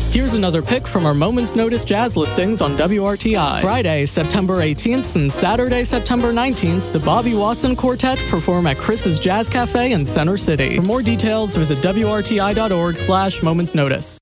Here's another pick from our Moment's Notice jazz listings on WRTI. Friday, September 18th and Saturday, September 19th, the Bobby Watson Quartet perform at Chris's Jazz Cafe in Center City. For more details, visit WRTI.org/momentsnotice.